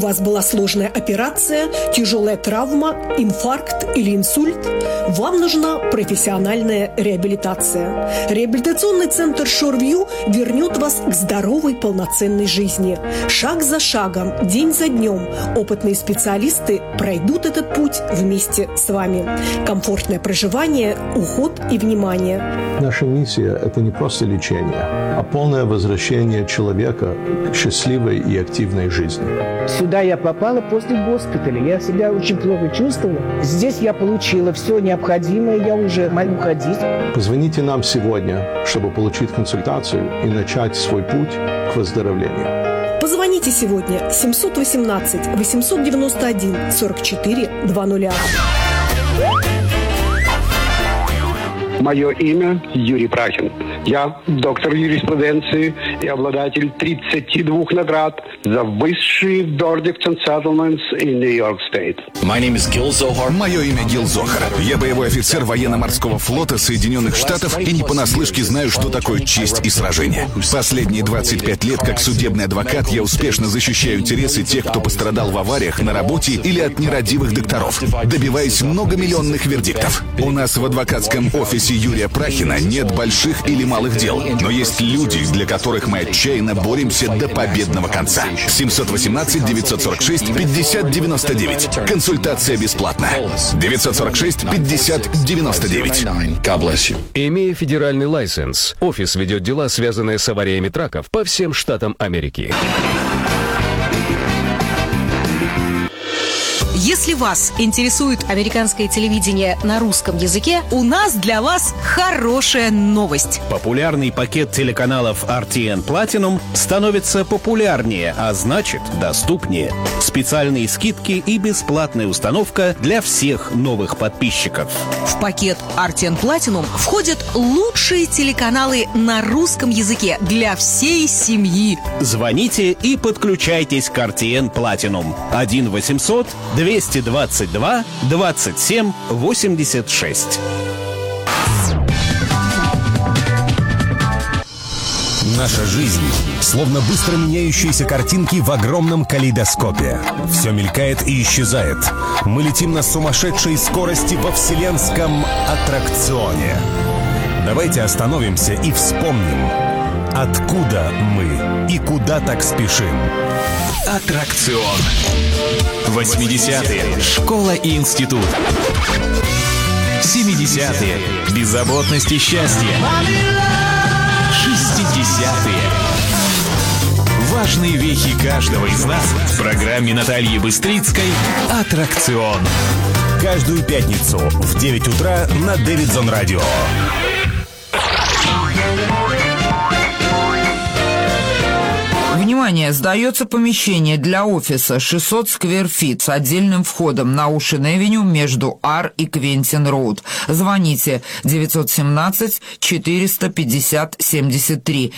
вас была сложная операция, тяжелая травма, инфаркт или инсульт? Вам нужна профессиональная реабилитация. Реабилитационный центр Shoreview вернет вас к здоровой, полноценной жизни. Шаг за шагом, день за днем опытные специалисты пройдут этот путь вместе с вами. Комфортное проживание, уход и внимание. Наша миссия – это не просто лечение, а полное возвращение человека к счастливой и активной жизни. Сюда я попала после госпиталя. Я себя очень плохо чувствовала. Здесь я получила все необходимое. Я уже могу ходить. Позвоните нам сегодня, чтобы получить консультацию и начать свой путь к выздоровлению. Позвоните сегодня 718-891-44-00. Мое имя Юрий Прахин. Я доктор юриспруденции и обладатель 32 наград за высшие verdicts and settlements in New York State. Мое имя Гил Зохар. Я боевой офицер военно-морского флота Соединенных Штатов и не понаслышке знаю, что такое честь и сражение. Последние 25 лет как судебный адвокат я успешно защищаю интересы тех, кто пострадал в авариях, на работе или от нерадивых докторов, добиваясь многомиллионных вердиктов. У нас в адвокатском офисе Юрия Прахина нет больших или малых дел, но есть люди, для которых мы отчаянно боремся до победного конца. 718-946-5099. Консультация бесплатна. 946-5099. Имея федеральный лайсенс, офис ведет дела, связанные с авариями траков по всем штатам Америки. Если вас интересует американское телевидение на русском языке, у нас для вас хорошая новость. Популярный пакет телеканалов RTN Platinum становится популярнее, а значит, доступнее. Специальные скидки и бесплатная установка для всех новых подписчиков. В пакет RTN Platinum входят лучшие телеканалы на русском языке для всей семьи. Звоните и подключайтесь к RTN Platinum. 1-800-222-27-86. Наша жизнь словно быстро меняющиеся картинки в огромном калейдоскопе. Все мелькает и исчезает. Мы летим на сумасшедшей скорости во вселенском аттракционе. Давайте остановимся и вспомним, откуда мы и куда так спешим. Аттракцион. 80-е. Школа и институт. 70-е. Беззаботность и счастье. 60-е. Важные вехи каждого из нас в программе Натальи Быстрицкой «Аттракцион». Каждую пятницу в 9 утра на Дэвидсон Радио. Внимание! Сдается помещение для офиса 600 Square Feet с отдельным входом на Оушен-Эвеню между Ар и Квентин-Роуд. Звоните 917-450-73.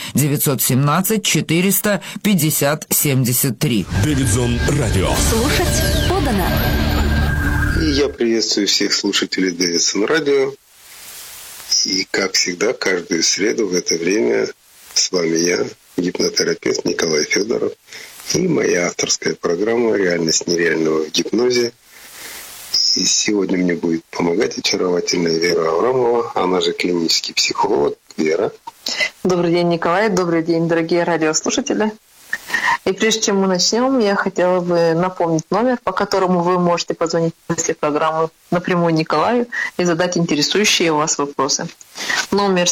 917-450-73. Дэвидсон Радио. Слушать подано. И я приветствую всех слушателей Дэвидсон Радио. И, как всегда, каждую среду в это время с вами я, гипнотерапевт Николай Федоров, и моя авторская программа «Реальность нереального в гипнозе». И сегодня мне будет помогать очаровательная Вера Аврамова, она же клинический психолог. Вера. Добрый день, Николай, добрый день, дорогие радиослушатели. И прежде чем мы начнем, я хотела бы напомнить номер, по которому вы можете позвонить после программы напрямую Николаю и задать интересующие вас вопросы. Номер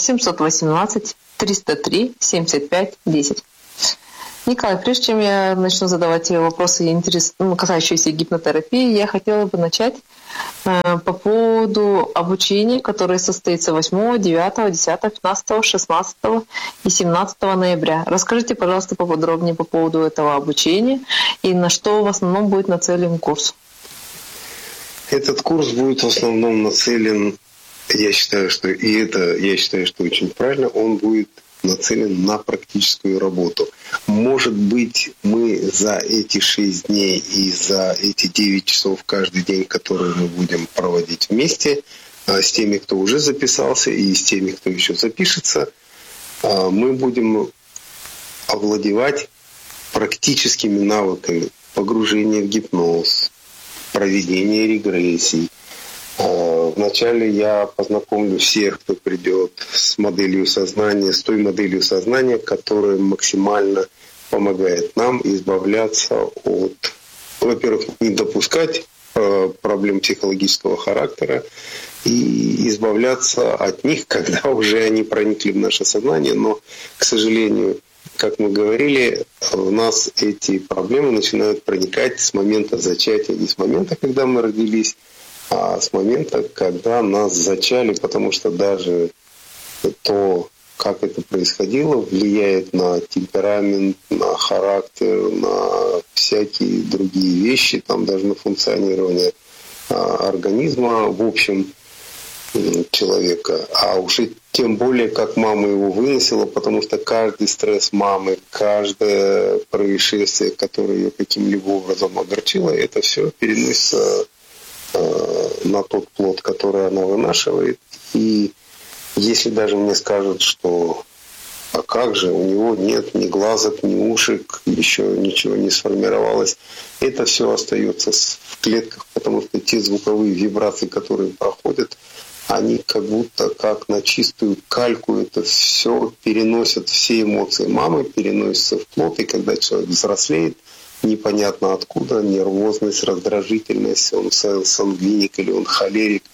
718-303-75-10. Николай, прежде чем я начну задавать вопросы, касающиеся гипнотерапии, я хотела бы начать по поводу обучения, которое состоится 8, 9, 10, 15, 16 и 17 ноября. Расскажите, пожалуйста, поподробнее по поводу этого обучения и на что в основном будет нацелен курс. Этот курс будет в основном нацелен, я считаю, что очень правильно, он будет нацелен на практическую работу. Может быть, мы за эти 6 дней и за эти 9 часов каждый день, которые мы будем проводить вместе, с теми, кто уже записался, и с теми, кто еще запишется, мы будем овладевать практическими навыками погружение в гипноз, проведение регрессий. Вначале я познакомлю всех, кто придет с моделью сознания, с той моделью сознания, которая максимально помогает нам избавляться от, во-первых, не допускать проблем психологического характера и избавляться от них, когда уже они проникли в наше сознание. Но, к сожалению, как мы говорили, в нас эти проблемы начинают проникать с момента зачатия, не с момента, когда мы родились, а с момента, когда нас зачали, потому что даже то, как это происходило, влияет на темперамент, на характер, на всякие другие вещи, там даже на функционирование организма в общем человека. А уж и тем более, как мама его выносила, потому что каждый стресс мамы, каждое происшествие, которое ее каким-либо образом огорчило, это все переносится на тот плод, который она вынашивает. И если даже мне скажут, что а как же, у него нет ни глазок, ни ушек, еще ничего не сформировалось, это все остается в клетках, потому что те звуковые вибрации, которые проходят, они как будто как на чистую кальку это все переносят, все эмоции мамы переносятся в плод, и когда человек взрослеет, непонятно откуда, нервозность, раздражительность, он сангвиник или он холерик,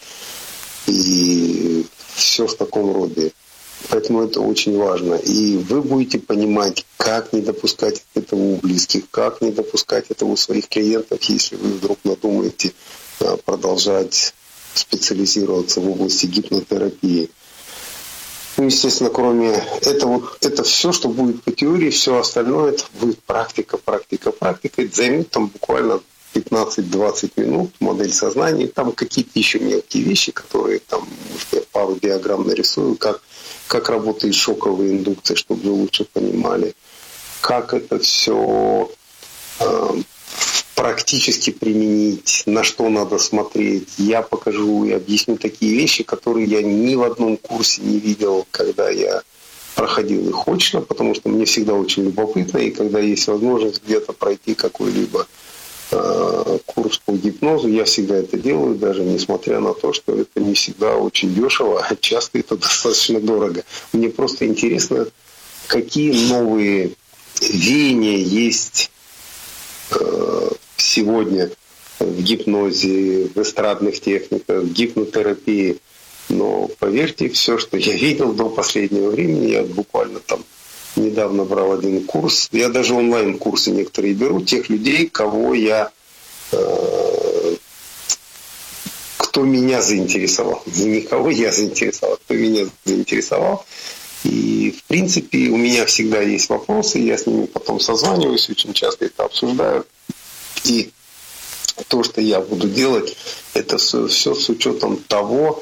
и все в таком роде. Поэтому это очень важно. И вы будете понимать, как не допускать этого у близких, как не допускать этого у своих клиентов, если вы вдруг надумаете продолжать специализироваться в области гипнотерапии. Ну, естественно, кроме этого, это все, что будет по теории, все остальное, это будет практика. Это займет там буквально 15-20 минут, модель сознания, там какие-то еще мелкие вещи, которые там, может, я пару диаграмм нарисую, как работает шоковая индукция, чтобы вы лучше понимали, как это все практически применить, на что надо смотреть. Я покажу и объясню такие вещи, которые я ни в одном курсе не видел, когда я проходил их очно, потому что мне всегда очень любопытно, и когда есть возможность где-то пройти какой-либо курс по гипнозу, я всегда это делаю, даже несмотря на то, что это не всегда очень дешево, а часто это достаточно дорого. Мне просто интересно, какие новые веяния есть сегодня в гипнозе, в эстрадных техниках, в гипнотерапии. Но поверьте, все, что я видел до последнего времени, я буквально там недавно брал один курс. Я даже онлайн-курсы некоторые беру, тех людей, кто меня заинтересовал. Не кого я заинтересовал, а кто меня заинтересовал. И, в принципе, у меня всегда есть вопросы, я с ними потом созваниваюсь, очень часто это обсуждаю. И то, что я буду делать, это все с учетом того,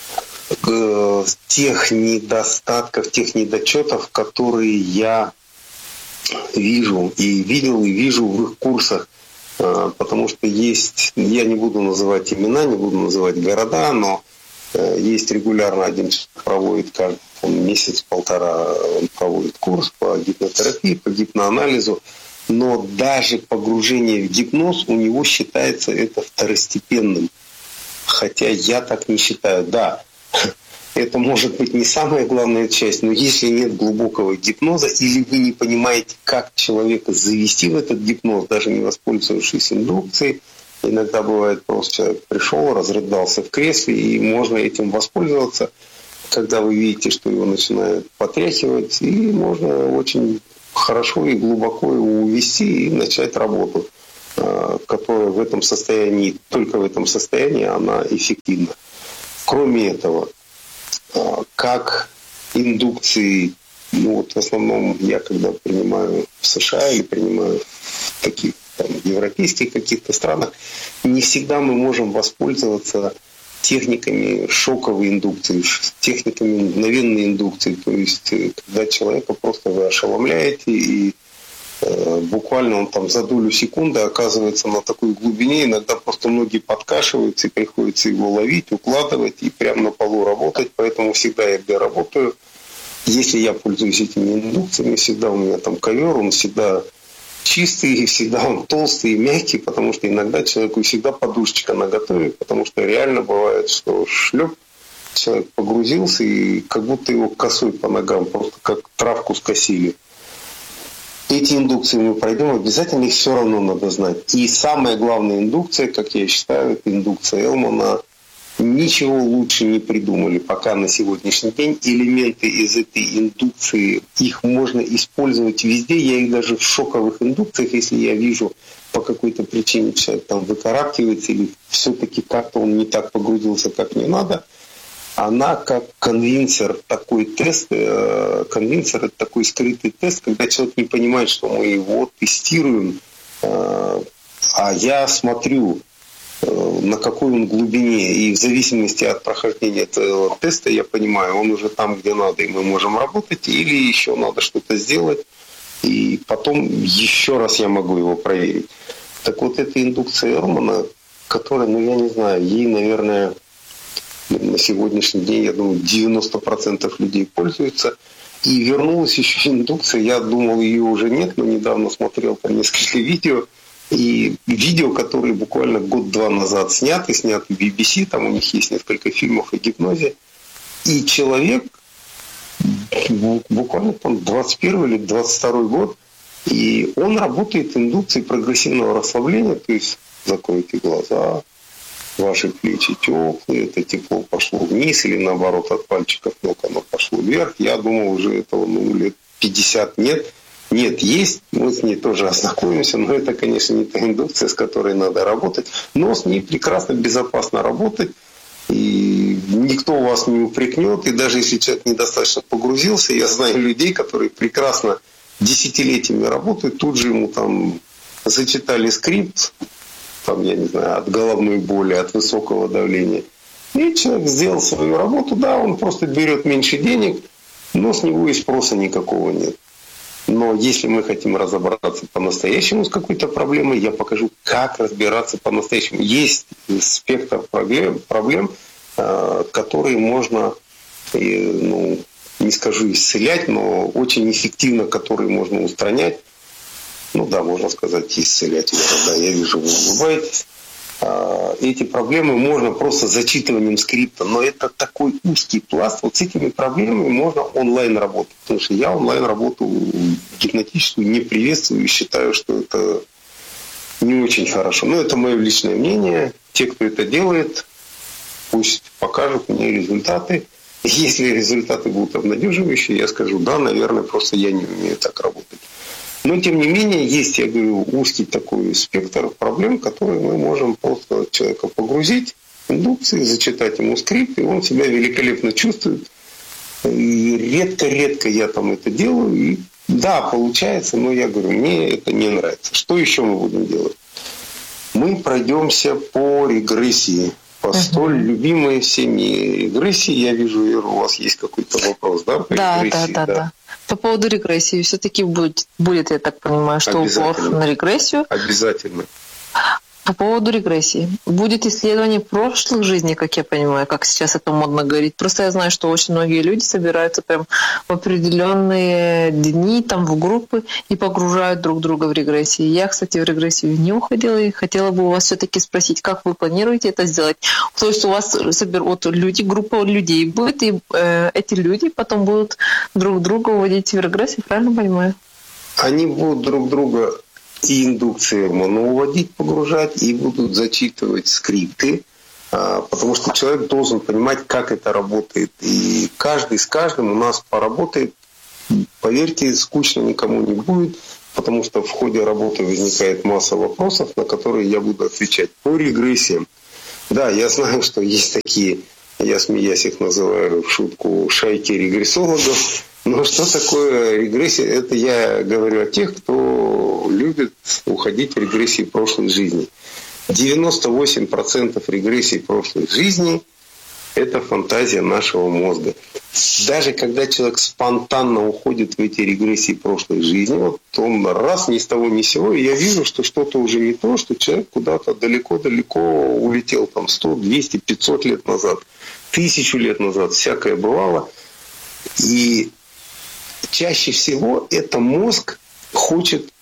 тех недостатков, тех недочетов, которые я вижу и видел, и вижу в их курсах. Потому что есть, я не буду называть имена, не буду называть города, но есть регулярно один человек проводит каждый месяц-полтора, он проводит курс по гипнотерапии, по гипноанализу. Но даже погружение в гипноз у него считается это второстепенным. Хотя я так не считаю. Да, это может быть не самая главная часть, но если нет глубокого гипноза, или вы не понимаете, как человека завести в этот гипноз, даже не воспользовавшись индукцией, иногда бывает просто человек пришел, разрыдался в кресле, и можно этим воспользоваться, когда вы видите, что его начинает потряхивать, и можно очень хорошо и глубоко его увести и начать работу, которая в этом состоянии, только в этом состоянии она эффективна. Кроме этого, как индукции, в основном я когда принимаю в США или принимаю в таких европейских каких-то странах, не всегда мы можем воспользоваться техниками шоковой индукции, техниками мгновенной индукции. То есть, когда человека просто вы ошеломляете, и буквально он там за долю секунды оказывается на такой глубине, иногда просто ноги подкашиваются, и приходится его ловить, укладывать и прямо на полу работать. Поэтому всегда я где работаю, если я пользуюсь этими индукциями, всегда у меня там ковер, он всегда чистый, и всегда он толстый и мягкий, потому что иногда человеку всегда подушечка наготове, потому что реально бывает, что шлеп, человек погрузился, и как будто его косой по ногам, просто как травку скосили. Эти индукции мы пройдем, обязательно их все равно надо знать. И самая главная индукция, как я считаю, это индукция Элмана. Ничего лучше не придумали пока на сегодняшний день. Элементы из этой индукции, их можно использовать везде. Я их даже в шоковых индукциях, если я вижу по какой-то причине человек там выкарабкивается или все-таки как-то он не так погрузился, как не надо, она как конвинсер, такой тест, конвинсер — это такой скрытый тест, когда человек не понимает, что мы его тестируем, а я смотрю, на какой он глубине, и в зависимости от прохождения этого теста я понимаю, он уже там, где надо, и мы можем работать, или еще надо что-то сделать, и потом еще раз я могу его проверить. Так вот, эта индукция Элмана, которая, я не знаю, ей, наверное, на сегодняшний день, я думаю, 90% людей пользуются. И вернулась еще индукция. Я думал, ее уже нет, но недавно смотрел там несколько видео. И видео, которые буквально год-два назад сняты BBC, там у них есть несколько фильмов о гипнозе. И человек, буквально там 21 или 22 год, и он работает индукцией прогрессивного расслабления, то есть закройте глаза, ваши плечи теплые, это тепло пошло вниз, или наоборот от пальчиков ног оно пошло вверх. Я думал, уже этого лет 50 нет. Нет, есть, мы с ней тоже ознакомимся, но это, конечно, не та индукция, с которой надо работать, но с ней прекрасно, безопасно работать, и никто вас не упрекнет, и даже если человек недостаточно погрузился, я знаю людей, которые прекрасно десятилетиями работают, тут же ему там зачитали скрипт, там, я не знаю, от головной боли, от высокого давления. И человек сделал свою работу, да, он просто берет меньше денег, но с него и спроса никакого нет. Но если мы хотим разобраться по-настоящему с какой-то проблемой, я покажу, как разбираться по-настоящему. Есть спектр проблем, которые можно, не скажу исцелять, но очень эффективно, которые можно устранять. Можно сказать, исцелять. Да, я вижу, вы улыбаетесь. Эти проблемы можно просто зачитыванием скрипта, но это такой узкий пласт. Вот с этими проблемами можно онлайн работать. Потому что я онлайн работу гипнотическую не приветствую и считаю, что это не очень хорошо. Но это мое личное мнение. Те, кто это делает, пусть покажут мне результаты. И если результаты будут обнадеживающие, я скажу, да, наверное, просто я не умею так работать. Но, тем не менее, есть, я говорю, узкий такой спектр проблем, которые мы можем просто человека погрузить в индукции, зачитать ему скрипт, и он себя великолепно чувствует. И редко я там это делаю. И да, получается, но я говорю, мне это не нравится. Что еще мы будем делать? Мы пройдемся по регрессии, по столь любимой всеми регрессии. Я вижу, Ира, у вас есть какой-то вопрос, да? Да. По поводу регрессии все-таки будет, я так понимаю, что упор на регрессию. Обязательно. По поводу регрессии. Будет исследование прошлых жизней, как я понимаю, как сейчас это модно говорить. Просто я знаю, что очень многие люди собираются прям в определенные дни, там в группы и погружают друг друга в регрессии. Я, кстати, в регрессию не уходила и хотела бы у вас все-таки спросить, как вы планируете это сделать? То есть у вас люди, группа людей будет, и эти люди потом будут друг друга уводить в регрессию, правильно понимаю? Они будут друг друга и индукции Элмана уводить, погружать, и будут зачитывать скрипты, потому что человек должен понимать, как это работает. И каждый с каждым у нас поработает. Поверьте, скучно никому не будет, потому что в ходе работы возникает масса вопросов, на которые я буду отвечать по регрессиям. Да, я знаю, что есть такие, я смеясь их называю в шутку, шайки регрессологов. Но что такое регрессия? Это я говорю о тех, кто любит уходить в регрессии прошлой жизни. 98% регрессий прошлой жизни – это фантазия нашего мозга. Даже когда человек спонтанно уходит в эти регрессии прошлой жизни, вот он раз ни с того ни с сего, и я вижу, что что-то уже не то, что человек куда-то далеко-далеко улетел, там 100, 200, 500 лет назад, 1000 лет назад, всякое бывало. И чаще всего это мозг хочет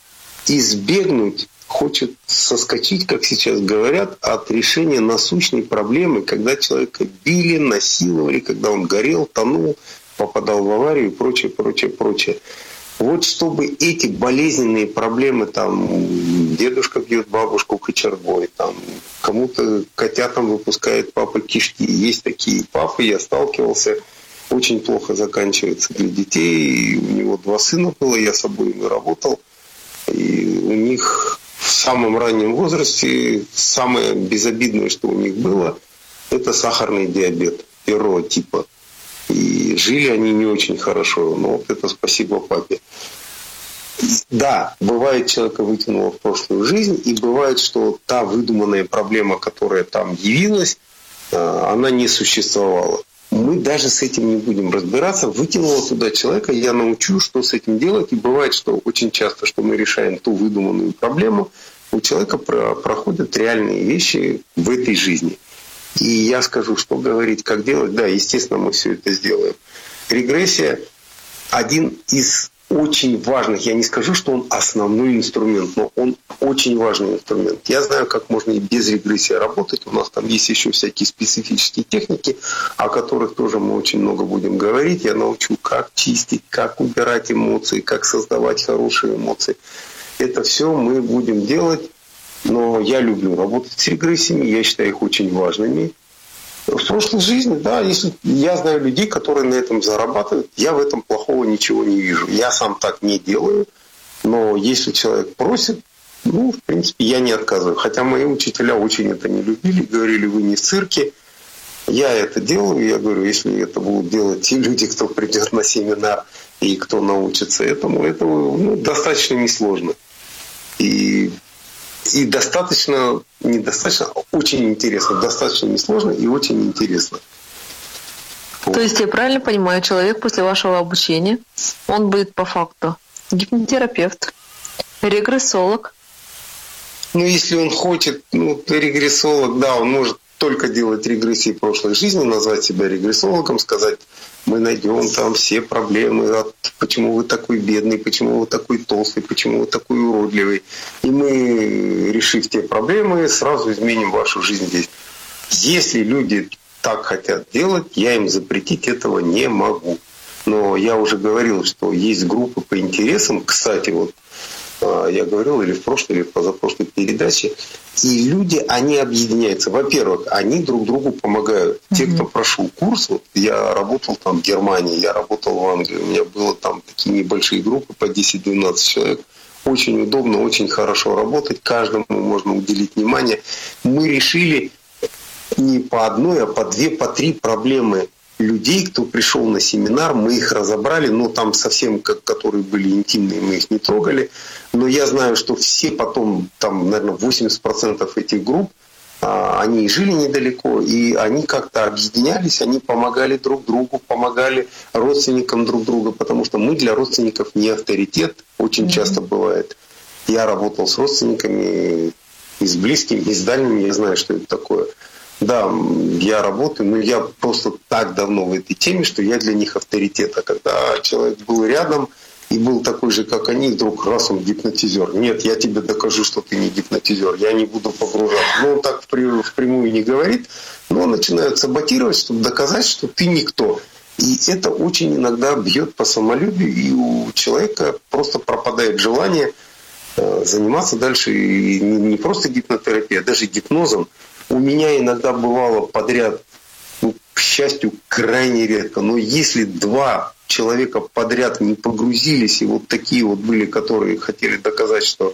избегнуть, хочет соскочить, как сейчас говорят, от решения насущной проблемы, когда человека били, насиловали, когда он горел, тонул, попадал в аварию и прочее, прочее, прочее. Вот чтобы эти болезненные проблемы, там, дедушка бьет бабушку кочергой, там, кому-то котятам выпускает папа кишки. Есть такие папы, я сталкивался, очень плохо заканчивается для детей. У него 2 сына было, я с обоими работал. И у них в самом раннем возрасте самое безобидное, что у них было, это сахарный диабет первого типа. И жили они не очень хорошо, но вот это спасибо папе. Да, бывает, человека вытянуло в прошлую жизнь, и бывает, что та выдуманная проблема, которая там явилась, она не существовала. Мы даже с этим не будем разбираться. Вытянуло туда человека, я научу, что с этим делать. И бывает, что очень часто, что мы решаем ту выдуманную проблему, у человека проходят реальные вещи в этой жизни. И я скажу, что говорить, как делать. Да, естественно, мы все это сделаем. Регрессия – один из очень важных, я не скажу, что он основной инструмент, но он очень важный инструмент. Я знаю, как можно и без регрессии работать. У нас там есть еще всякие специфические техники, о которых тоже мы очень много будем говорить. Я научу, как чистить, как убирать эмоции, как создавать хорошие эмоции. Это все мы будем делать. Но я люблю работать с регрессиями, я считаю их очень важными. В прошлой жизни, да, если я знаю людей, которые на этом зарабатывают, я в этом плохого ничего не вижу. Я сам так не делаю, но если человек просит, в принципе, я не отказываю. Хотя мои учителя очень это не любили, говорили, вы не в цирке. Я это делаю, я говорю, если это будут делать те люди, кто придет на семинар и кто научится этому, это достаточно несложно. И достаточно, недостаточно, очень интересно. Достаточно несложно и очень интересно. То есть я правильно понимаю, человек после вашего обучения, он будет по факту гипнотерапевт, регрессолог. Если он хочет, регрессолог, да, он может только делать регрессии прошлой жизни, назвать себя регрессологом, сказать, мы найдем там все проблемы, почему вы такой бедный, почему вы такой толстый, почему вы такой уродливый. И мы, решив те проблемы, сразу изменим вашу жизнь здесь. Если люди так хотят делать, я им запретить этого не могу. Но я уже говорил, что есть группы по интересам. Кстати, вот я говорил или в прошлой, или в позапрошлой передаче, и люди, они объединяются. Во-первых, они друг другу помогают. Те, кто прошел курс, вот я работал там в Германии, я работал в Англии, у меня было там такие небольшие группы по 10-12 человек. Очень удобно, очень хорошо работать, каждому можно уделить внимание. Мы решили не по одной, а по 2, по 3 проблемы людей, кто пришел на семинар, мы их разобрали, но там совсем, которые были интимные, мы их не трогали. Но я знаю, что все потом, там, наверное, 80% этих групп, они жили недалеко, и они как-то объединялись, они помогали друг другу, помогали родственникам друг друга, потому что мы для родственников не авторитет, очень часто бывает. Я работал с родственниками, и с близкими, и с дальними, я знаю, что это такое. Да, я работаю, но я просто так давно в этой теме, что я для них авторитет. А когда человек был рядом и был такой же, как они, вдруг раз он гипнотизер. Нет, я тебе докажу, что ты не гипнотизер, я не буду погружаться. Но он так впрямую не говорит, но он начинает саботировать, чтобы доказать, что ты никто. И это очень иногда бьет по самолюбию, и у человека просто пропадает желание заниматься дальше и не просто гипнотерапией, а даже гипнозом. У меня иногда бывало подряд, к счастью, крайне редко, но если 2 человека подряд не погрузились, и вот такие вот были, которые хотели доказать, что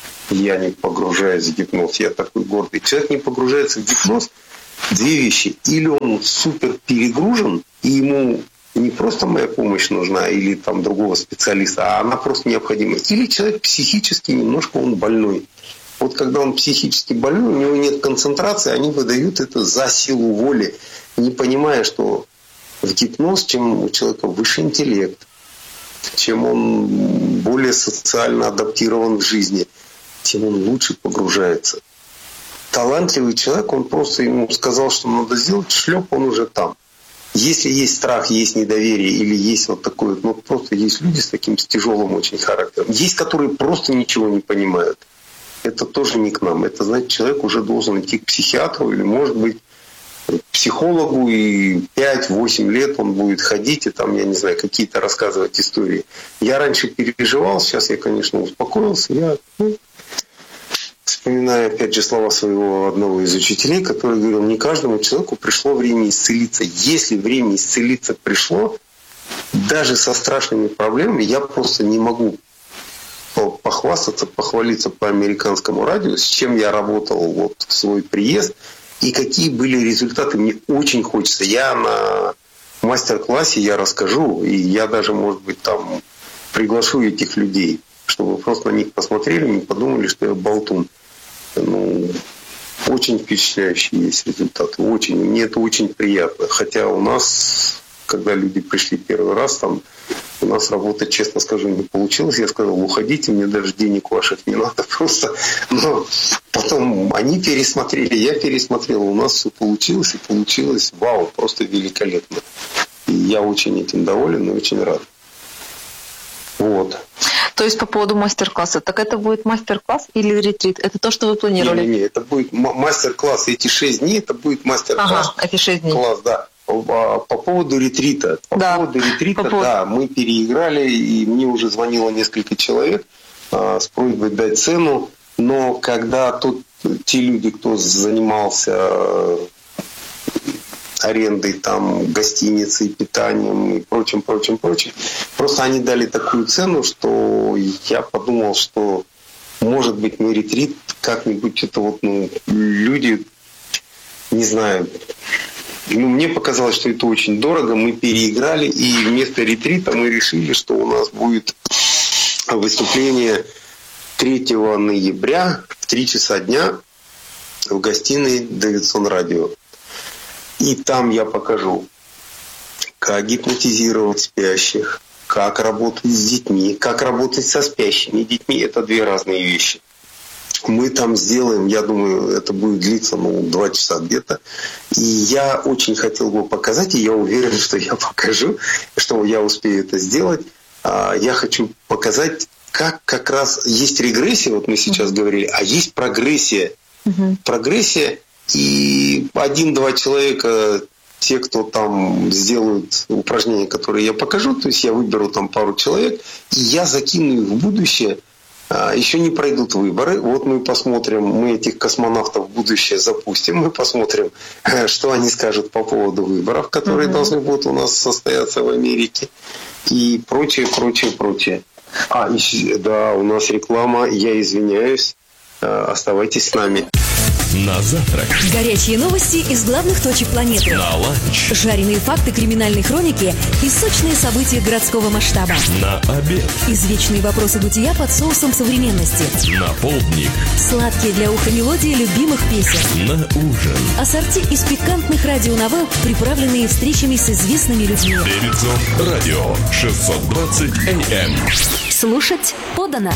я не погружаюсь в гипноз, я такой гордый. Человек не погружается в гипноз, 2 вещи. Или он супер перегружен, и ему не просто моя помощь нужна, или там другого специалиста, а она просто необходима. Или человек психически немножко он больной. Вот когда он психически больной, у него нет концентрации, они выдают это за силу воли, не понимая, что в гипноз, чем у человека выше интеллект, чем он более социально адаптирован в жизни, тем он лучше погружается. Талантливый человек, он просто ему сказал, что надо сделать, шлеп, он уже там. Если есть страх, есть недоверие или есть вот такое, ну просто есть люди с таким тяжелым очень характером. Есть, которые просто ничего не понимают. Это тоже не к нам. Это, знаете, человек уже должен идти к психиатру или, может быть, к психологу, и 5-8 лет он будет ходить и там, я не знаю, какие-то рассказывать истории. Я раньше переживал, сейчас я, конечно, успокоился. Я вспоминаю, опять же, слова своего одного из учителей, который говорил, не каждому человеку пришло время исцелиться. Если время исцелиться пришло, даже со страшными проблемами, я просто не могу похвалиться по американскому радио, с чем я работал вот в свой приезд, и какие были результаты. Мне очень хочется. Я на мастер-классе я расскажу, и я даже, может быть, там приглашу этих людей, чтобы просто на них посмотрели, не подумали, что я болтун. Ну, очень впечатляющие есть результаты. Очень. Мне это очень приятно. Хотя у нас, когда люди пришли первый раз, там у нас работать, честно скажу, не получилось. Я сказал, уходите, мне даже денег ваших не надо просто. Но потом они пересмотрели, я пересмотрел. У нас все получилось, и получилось, вау, просто великолепно. И я очень этим доволен и очень рад. Вот. То есть по поводу мастер-класса. Так это будет мастер-класс или ретрит? Это то, что вы планировали? Не, это будет мастер-класс. Эти 6 дней, это будет мастер-класс. Ага, эти 6 дней. Класс, да. По поводу ретрита. Да, мы переиграли, и мне уже звонило несколько человек с просьбой дать цену. Но когда те люди, кто занимался арендой там гостиницы, питанием и прочим, просто они дали такую цену, что я подумал, что может быть на ретрит как-нибудь это вот, люди, не знаю, мне показалось, что это очень дорого, мы переиграли, и вместо ретрита мы решили, что у нас будет выступление 3 ноября в 3 часа дня в гостиной Davidson Radio. И там я покажу, как гипнотизировать спящих, как работать с детьми, как работать со спящими детьми. Это 2 разные вещи. Мы там сделаем, я думаю, это будет длиться 2 часа где-то. И я очень хотел бы показать, и я уверен, что я покажу, что я успею это сделать. Я хочу показать, как раз есть регрессия, вот мы сейчас говорили, а есть прогрессия. Прогрессия. И 1-2 человека, те, кто там сделают упражнения, которые я покажу, то есть я выберу там пару человек, и я закину их в будущее. Еще не пройдут выборы. Вот мы посмотрим, мы этих космонавтов в будущее запустим, мы посмотрим, что они скажут по поводу выборов, которые должны будут у нас состояться в Америке, и прочее. Да, у нас реклама, я извиняюсь, оставайтесь с нами. На завтрак. Горячие новости из главных точек планеты. На ланч. Жареные факты криминальной хроники и сочные события городского масштаба. На обед. Извечные вопросы бытия под соусом современности. На полдник. Сладкие для уха мелодии любимых песен. На ужин. Ассорти из пикантных радионовелл, приправленные встречами с известными людьми. Davidson Radio 620 AM. Слушать подано.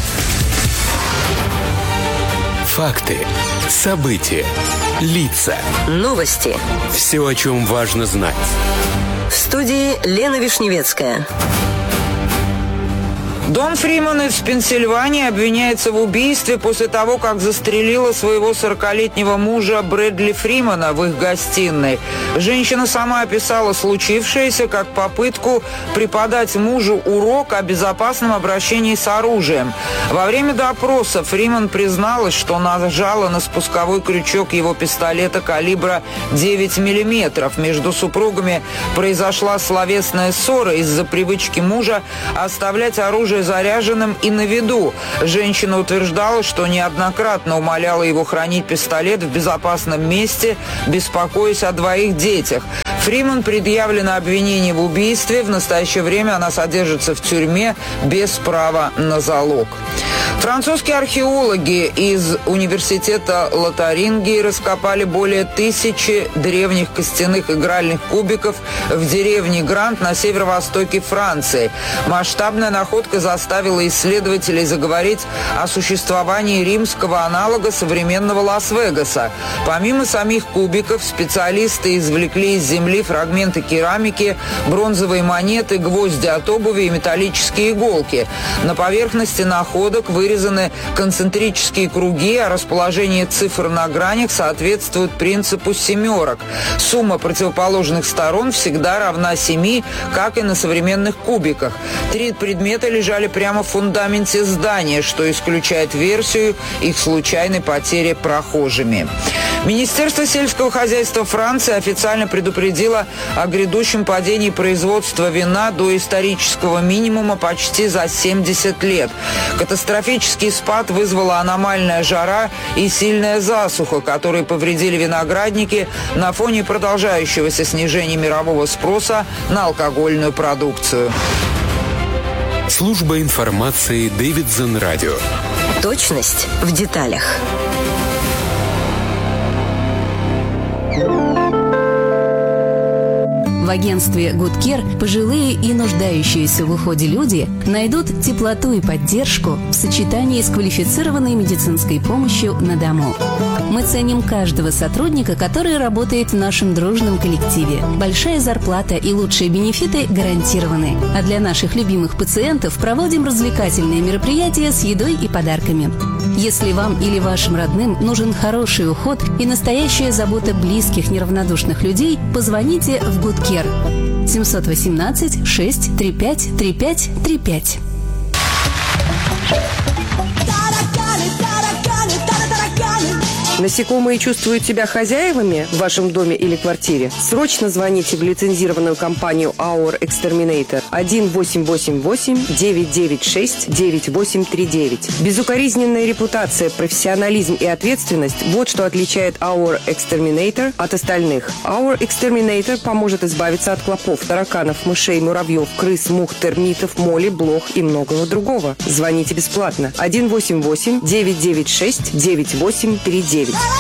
Факты, события, лица. Новости. Все, о чем важно знать. В студии Лена Вишневецкая. Дон Фриман из Пенсильвании обвиняется в убийстве после того, как застрелила своего 40-летнего мужа Брэдли Фримана в их гостиной. Женщина сама описала случившееся как попытку преподать мужу урок о безопасном обращении с оружием. Во время допроса Фриман призналась, что нажала на спусковой крючок его пистолета калибра 9 мм. Между супругами произошла словесная ссора из-за привычки мужа оставлять оружие заряженным и на виду. Женщина утверждала, что неоднократно умоляла его хранить пистолет в безопасном месте, беспокоясь о 2 детях. Фриман предъявлено обвинение в убийстве. В настоящее время она содержится в тюрьме без права на залог. Французские археологи из университета Лотарингии раскопали более 1000 древних костяных игральных кубиков в деревне Грант на северо-востоке Франции. Масштабная находка заставила исследователей заговорить о существовании римского аналога современного Лас-Вегаса. Помимо самих кубиков, специалисты извлекли из земли фрагменты керамики, бронзовые монеты, гвозди от обуви и металлические иголки. На поверхности находок вырезаны концентрические круги, а расположение цифр на гранях соответствует принципу семерок. Сумма противоположных сторон всегда равна 7, как и на современных кубиках. 3 предмета лежали прямо в фундаменте здания, что исключает версию их случайной потери прохожими. Министерство сельского хозяйства Франции официально предупредило о грядущем падении производства вина до исторического минимума почти за 70 лет. Катастрофический спад вызвала аномальная жара и сильная засуха, которые повредили виноградники на фоне продолжающегося снижения мирового спроса на алкогольную продукцию. Служба информации Дэвидсон Радио. Точность в деталях. В агентстве Good Care пожилые и нуждающиеся в уходе люди найдут теплоту и поддержку в сочетании с квалифицированной медицинской помощью на дому. Мы ценим каждого сотрудника, который работает в нашем дружном коллективе. Большая зарплата и лучшие бенефиты гарантированы. А для наших любимых пациентов проводим развлекательные мероприятия с едой и подарками. Если вам или вашим родным нужен хороший уход и настоящая забота близких неравнодушных людей, позвоните в Good Care 718 635 3535. Насекомые чувствуют себя хозяевами в вашем доме или квартире? Срочно звоните в лицензированную компанию Our Exterminator 1-888-996-9839. Безукоризненная репутация, профессионализм и ответственность – вот что отличает Our Exterminator от остальных. Our Exterminator поможет избавиться от клопов, тараканов, мышей, муравьев, крыс, мух, термитов, моли, блох и многого другого. Звоните бесплатно 1-888-996-9839.